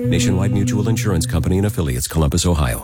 Nationwide Mutual Insurance Company and affiliates, Columbus, Ohio.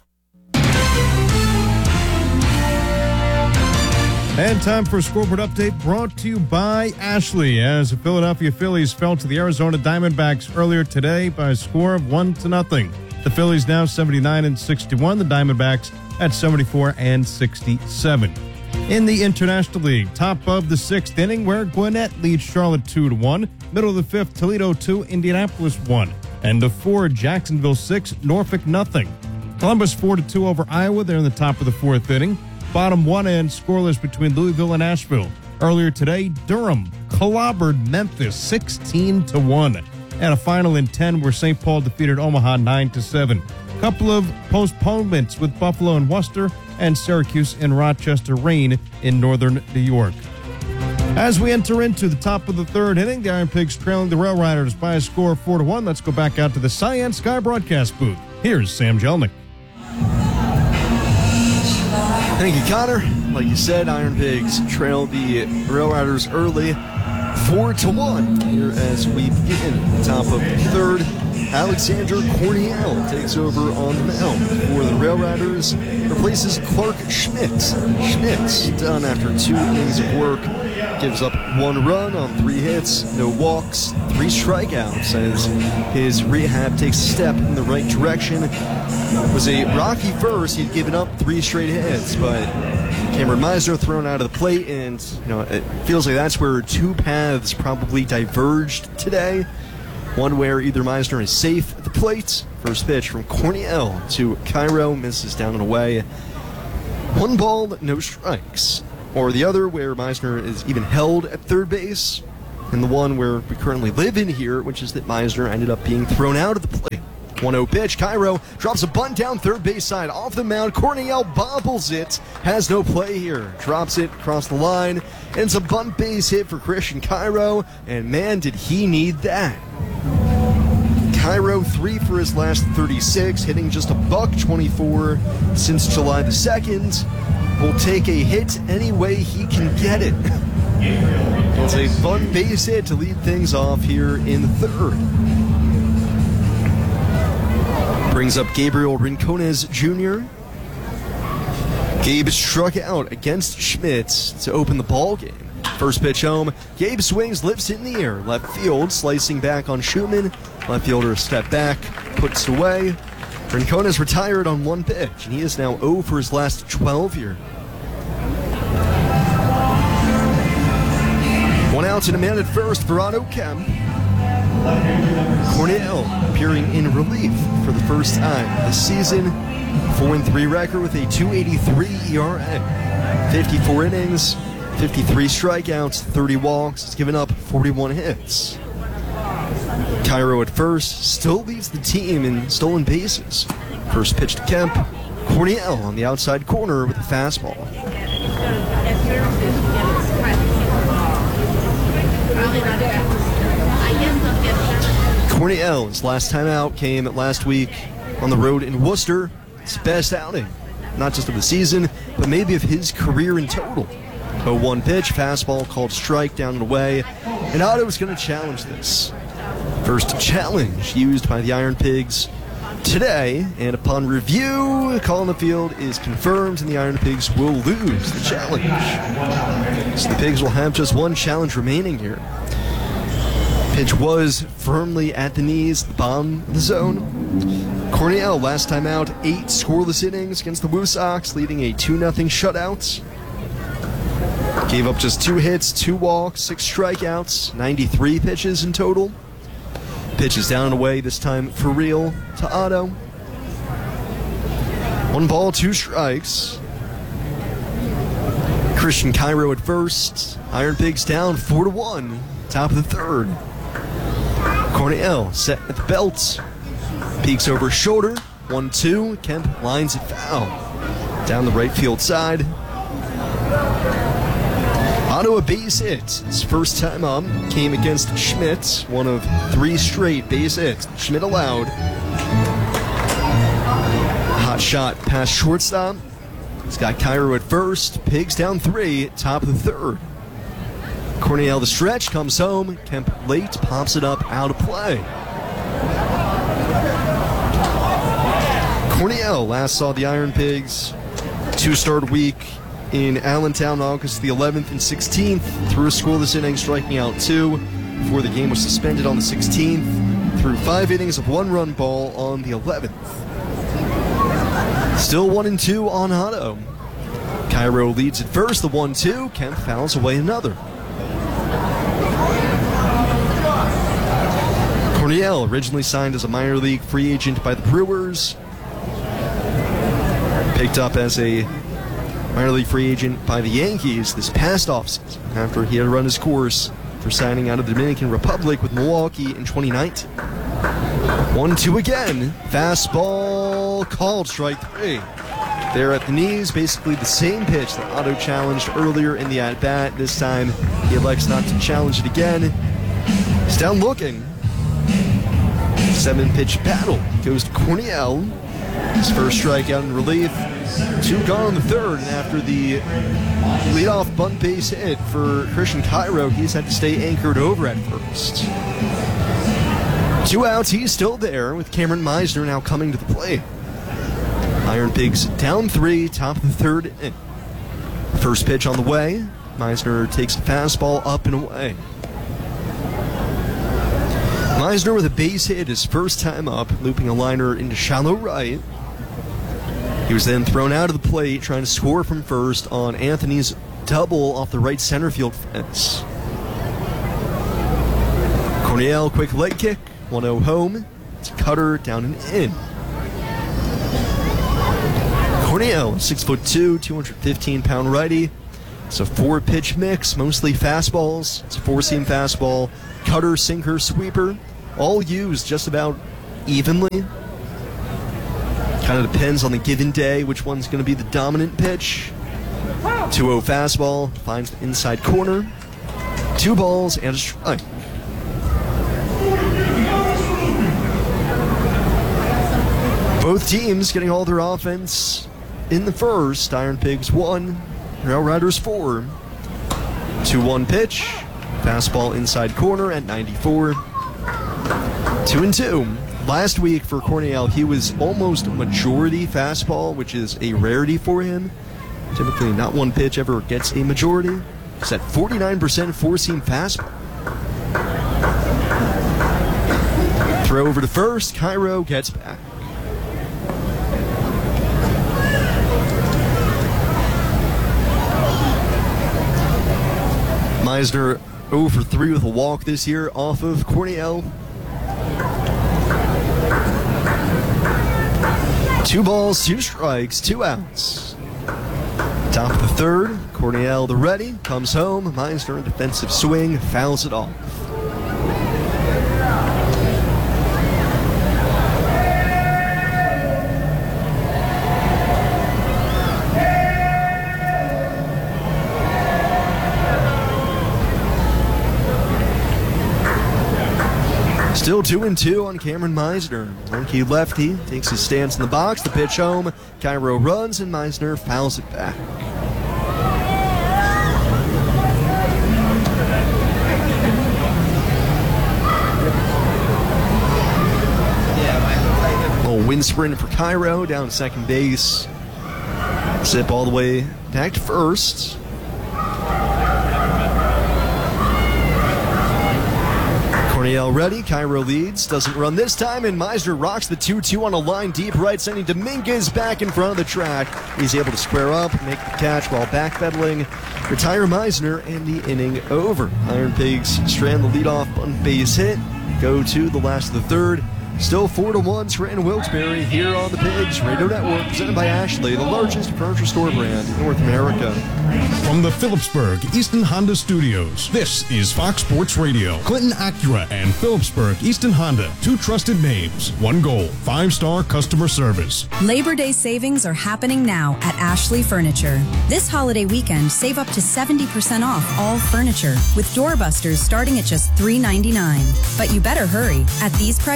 And time for a scoreboard update brought to you by Ashley, as the Philadelphia Phillies fell to the Arizona Diamondbacks earlier today by a score of 1-0. The Phillies now 79-61, the Diamondbacks at 74-67. In the International League, top of the sixth inning, where Gwinnett leads Charlotte 2-1. Middle of the fifth, Toledo 2, Indianapolis 1. End of four, Jacksonville 6, Norfolk 0. Columbus 4-2 over Iowa. They're in the top of the fourth inning. Bottom one end scoreless between Louisville and Asheville. Earlier today, Durham clobbered Memphis 16-1. And a final in 10 where St. Paul defeated Omaha 9-7. Couple of postponements with Buffalo and Worcester, and Syracuse and Rochester rain in northern New York. As we enter into the top of the third inning, the Iron Pigs trailing the Rail Riders by a score of 4-1. Let's go back out to the Cyan Sky broadcast booth. Here's Sam Jelnick. Thank you, Connor. Like you said, Iron Pigs trail the Rail Riders early, 4-1. Here as we begin the top of the third, Alexander Corniel takes over on the mound for the Rail Riders, replaces Clark Schmidt. Schmidt, done after 2 innings of work, gives up 1 run on 3 hits, no walks, 3 strikeouts as his rehab takes a step in the right direction. It was a rocky first. He'd given up 3 straight hits, but Cameron Meisner thrown out of the plate, and it feels like that's where 2 paths probably diverged today. One where either Meisner is safe at the plate. First pitch from Corniel to Cairo, misses down and away. 1 ball, no strikes. Or the other where Meisner is even held at third base. And the one where we currently live in here, which is that Meisner ended up being thrown out of the plate. 1-0 pitch. Cairo drops a bunt down third base side off the mound. Corniel bobbles it. Has no play here. Drops it across the line. And it's a bunt base hit for Christian Cairo. And man, did he need that. Cairo 3 for his last 36, hitting just a $124 since July the 2nd. Will take a hit any way he can get it. It's a bunt base hit to lead things off here in the third. Brings up Gabriel Rincones Jr. Gabe struck out against Schmidt to open the ball game. First pitch home, Gabe swings, lifts it in the air. Left field, slicing back on Schumann. Left fielder a step back, puts it away. Rincones retired on 1 pitch, and he is now 0 for his last 12 here. 1 out and a man at first for Otto Kemp. Corniel appearing in relief for the first time this season. 4-3 record with a 2.83 ERA. 54 innings, 53 strikeouts, 30 walks. He's given up 41 hits. Cairo at first still leads the team in stolen bases. First pitch to Kemp. Corniel on the outside corner with a fastball. Corniel's last time out came last week on the road in Worcester. His best outing, not just of the season, but maybe of his career in total. 0-1 pitch, fastball called strike down and away, and Otto's going to challenge this. First challenge used by the Iron Pigs today, and upon review, the call on the field is confirmed, and the Iron Pigs will lose the challenge. So the Pigs will have just 1 challenge remaining here. Pitch was firmly at the knees, the bottom of the zone. Corniel, last time out, 8 scoreless innings against the Woo Sox, leading a 2-0 shutout. Gave up just 2 hits, 2 walks, 6 strikeouts, 93 pitches in total. Pitches down and away, this time for real to Otto. 1 ball, 2 strikes. Christian Cairo at first. Iron Pigs down 4-1, top of the third. Corniel set at the belt. Peeks over shoulder. 1-2. Kemp lines it foul. Down the right field side. Otto a base hit. His first time up came against Schmidt. One of 3 straight base hits Schmidt allowed. Hot shot past shortstop. He's got Cairo at first. Pigs down 3. Top of the third. Corniel the stretch, comes home. Kemp late, pops it up, out of play. Cornell last saw the Iron Pigs 2-start week in Allentown, August the 11th and 16th. Threw a scoreless inning, striking out 2 before the game was suspended on the 16th. Threw 5 innings of 1-run ball on the 11th. Still 1-2 on Hutto. Cairo leads at first, the 1-2. Kemp fouls away another. Cornell, originally signed as a minor league free agent by the Brewers, picked up as a minor league free agent by the Yankees this past offseason after he had run his course for signing out of the Dominican Republic with Milwaukee in 2019. 1-2 again. Fastball called, strike 3. There at the knees, basically the same pitch that Otto challenged earlier in the at-bat. This time he elects not to challenge it again. He's down looking. 7-pitch battle goes to Cornell. His first strikeout in relief. 2 gone on the third, and after the leadoff bunt base hit for Christian Cairo, he's had to stay anchored over at first. 2 outs, he's still there with Cameron Meisner now coming to the plate. Iron Pigs down 3, top of the third inning. First pitch on the way. Meisner takes a fastball up and away. Meisner with a base hit his first time up, looping a liner into shallow right. He was then thrown out of the plate, trying to score from first on Anthony's double off the right center field fence. Cornell, quick leg kick, 1-0 home. It's a cutter down and in. Cornell, 6'2", 215-pound righty. It's a 4-pitch mix, mostly fastballs. It's a 4-seam fastball, cutter, sinker, sweeper, all used just about evenly. Kind of depends on the given day which one's going to be the dominant pitch. 2-0 fastball, finds the inside corner. 2 balls and a strike. Both teams getting all their offense in the first. Iron Pigs 1, Rail Riders 4. 2-1 pitch. Fastball inside corner at 94. 2-2. Last week for Cornell, he was almost majority fastball, which is a rarity for him. Typically, not one pitch ever gets a majority. He's at 49% 4-seam fastball. Throw over to first. Cairo gets back. Meisner 0 for 3 with a walk this year off of Cornell. 2 balls, 2 strikes, 2 outs. Top of the third, Cornell the ready, comes home. Meisner, a defensive swing, fouls it off. Still 2-2 on Cameron Meisner. Lanky lefty takes his stance in the box. The pitch home. Cairo runs and Meisner fouls it back. Little wind sprint for Cairo down second base. Zip all the way back to first. Cornell ready, Cairo leads, doesn't run this time, and Meisner rocks the 2-2 on a line deep right, sending Dominguez back in front of the track. He's able to square up, make the catch while backpedaling, retire Meisner, and the inning over. Iron Pigs strand the leadoff bunt base hit, go to the last of the third. Still 4-1, Scranton Wilkes-Barre here on the Pigs Radio Network, presented by Ashley, the largest furniture store brand in North America. From the Phillipsburg Easton Honda Studios, this is Fox Sports Radio. Clinton Acura and Phillipsburg Easton Honda, 2 trusted names, 1 goal, 5-star customer service. Labor Day savings are happening now at Ashley Furniture. This holiday weekend, save up to 70% off all furniture, with doorbusters starting at just $3.99. But you better hurry. At these prices,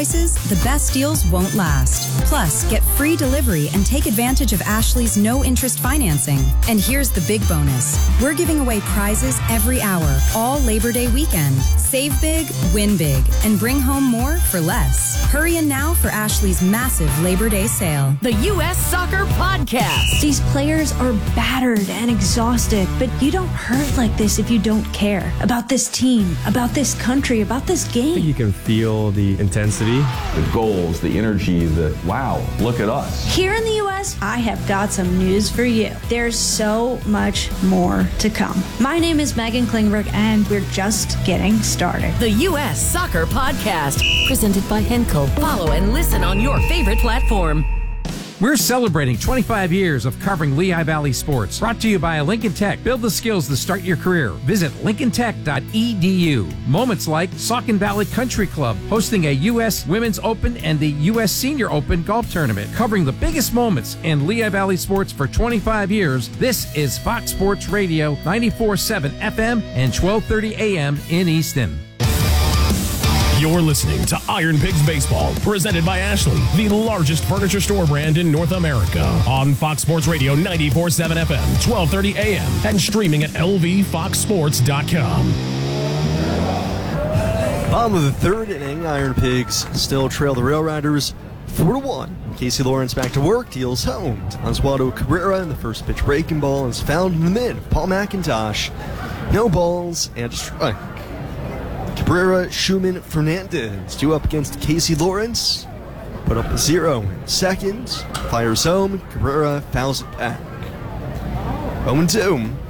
the best deals won't last. Plus, get free delivery and take advantage of Ashley's no-interest financing. And here's the big bonus. We're giving away prizes every hour, all Labor Day weekend. Save big, win big, and bring home more for less. Hurry in now for Ashley's massive Labor Day sale. The U.S. Soccer Podcast. These players are battered and exhausted, but you don't hurt like this if you don't care about this team, about this country, about this game. You can feel the intensity, the goals, the energy, wow, look at us. Here in the U.S., I have got some news for you. There's so much more to come. My name is Megan Klingberg, and we're just getting started. The U.S. Soccer Podcast, presented by Henkel. Follow and listen on your favorite platform. We're celebrating 25 years of covering Lehigh Valley sports. Brought to you by Lincoln Tech. Build the skills to start your career. Visit lincolntech.edu. Moments like Saucon Valley Country Club hosting a U.S. Women's Open and the U.S. Senior Open golf tournament. Covering the biggest moments in Lehigh Valley sports for 25 years. This is Fox Sports Radio, 94.7 FM and 1230 AM in Easton. You're listening to Iron Pigs Baseball, presented by Ashley, the largest furniture store brand in North America. On Fox Sports Radio 94.7 FM, 1230 AM, and streaming at lvfoxsports.com. Bottom of the third inning, Iron Pigs still trail the Rail Riders 4-1. Casey Lawrence back to work, deals home to Oswaldo Cabrera, and the first pitch breaking ball is found in the mid of Paul McIntosh. No balls and a strike. Cabrera, Schumann, Fernandez due up against Casey Lawrence. Put up a 0 in second. Fires home. Cabrera fouls it back. 0-2.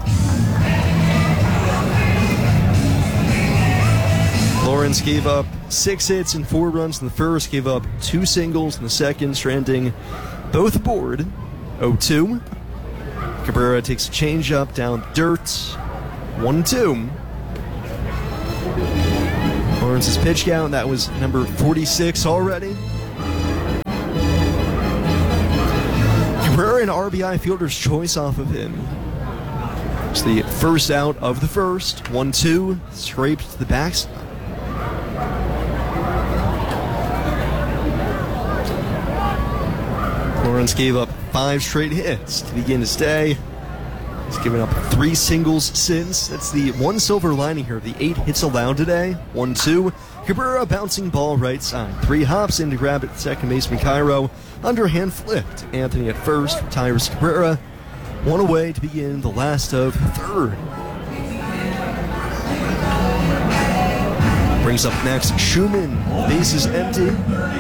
Lawrence gave up 6 hits and 4 runs in the first. Gave up 2 singles in the second, stranding both aboard. 0-2. Cabrera takes a changeup down the dirt. 1-2. Lawrence's pitch count, that was number 46 already. Cabrera, an RBI fielder's choice off of him. It's the first out of the first. 1-2, scraped to the backside. Lawrence gave up 5 straight hits to begin his day. He's given up 3 singles since. That's the one silver lining here of the 8 hits allowed today. 1-2. Cabrera bouncing ball right side. 3 hops in to grab it. Second baseman Cairo. Underhand flipped. Anthony at first. Retires Cabrera. 1 away to begin the last of third. Brings up next Schumann. Base is empty.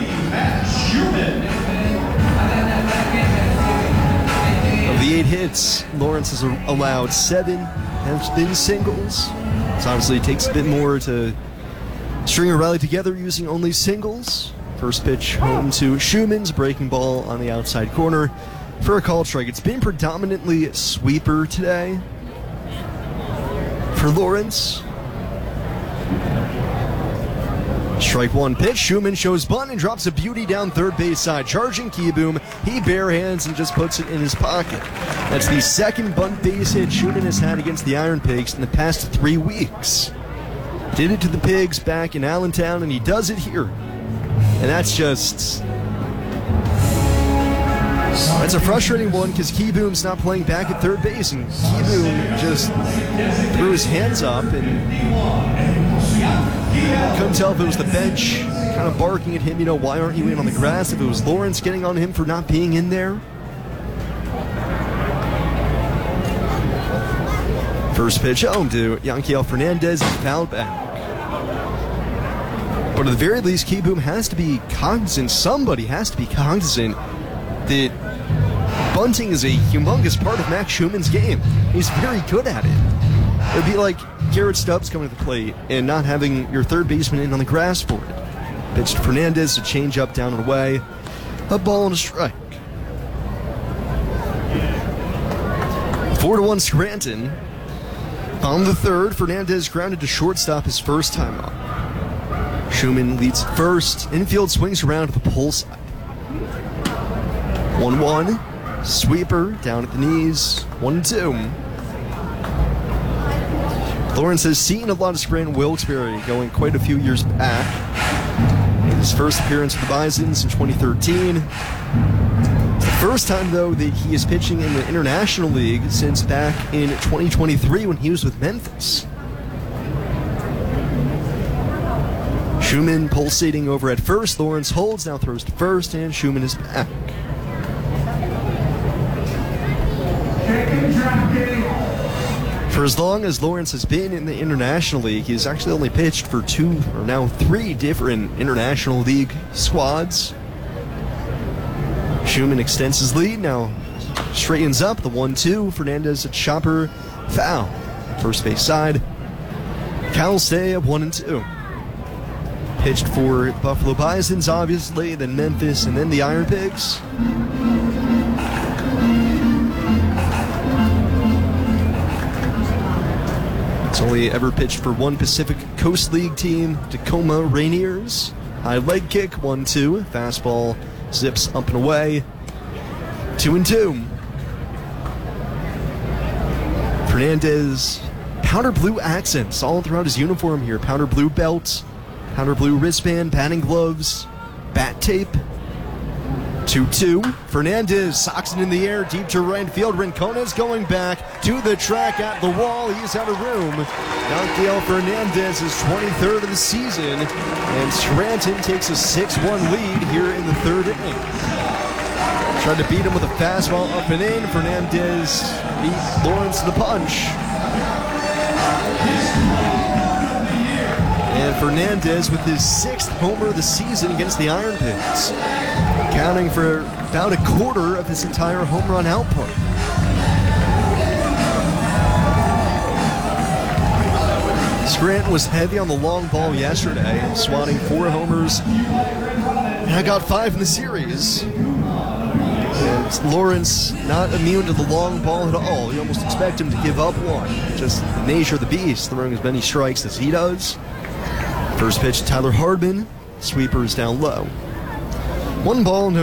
Of the 8 hits, Lawrence has allowed 7 have been singles. So obviously it takes a bit more to string a rally together using only singles. First pitch home to Schumann's breaking ball on the outside corner for a called strike. It's been predominantly sweeper today for Lawrence. Strike 1 pitch. Schumann shows bunt and drops a beauty down third base side. Charging Kieboom. He bare hands and just puts it in his pocket. That's the second bunt base hit Schumann has had against the Iron Pigs in the past 3 weeks. Did it to the Pigs back in Allentown, and he does it here. And that's a frustrating one because Kieboom's not playing back at third base, and Kieboom just threw his hands up and couldn't tell if it was the bench kind of barking at him, why aren't you in on the grass? If it was Lawrence getting on him for not being in there. First pitch home to Yanquiel Fernandez, fouled back. But at the very least, Kieboom has to be cognizant, somebody has to be cognizant that bunting is a humongous part of Max Schumann's game. He's very good at it. It would be like Garrett Stubbs coming to the plate and not having your third baseman in on the grass for it. Pitch to Fernandez, a change up down and away. A ball and a strike. 4-1 Scranton. On the third, Fernandez grounded to shortstop his first time up. Schumann leads first. Infield swings around to the pole side. 1-1. Sweeper down at the knees. 1-2. Lawrence has seen a lot of Scranton Wilkes-Barre going quite a few years back. His His first appearance for the Bisons in 2013. It's the first time, though, that he is pitching in the International League since back in 2023 when he was with Memphis. Schumann pulsating over at first. Lawrence holds, now throws to first, and Schumann is back. For as long as Lawrence has been in the International League, he's actually only pitched for 3 different International League squads. Schumann extends his lead, now straightens up the 1-2. Fernandez at chopper, foul. First base side. Cal stay at 1-2. Pitched for Buffalo Bisons, obviously, then Memphis, and then the Iron Pigs. It's only ever pitched for one Pacific Coast League team, Tacoma Rainiers. High leg kick, 1-2. Fastball zips up and away. 2-2. Fernandez, powder blue accents all throughout his uniform here. Powder blue belt, powder blue wristband, batting gloves, bat tape. 2-2. Fernandez socks it in the air, deep to right field. Rincon's going back to the track at the wall. He's out of room. Yanquiel Fernandez is 23rd of the season, and Scranton takes a 6-1 lead here in the third inning. Tried to beat him with a fastball up and in. Fernandez beat Lawrence to the punch. And Fernandez with his 6th homer of the season against the Iron Pigs, accounting for about a quarter of his entire home run output. Scranton was heavy on the long ball yesterday, swatting 4 homers, and I got 5 in the series. And Lawrence not immune to the long ball at all. You almost expect him to give up one. Just the nature of the beast, throwing as many strikes as he does. First pitch, Tyler Hardman. Sweeper is down low. 1 ball, no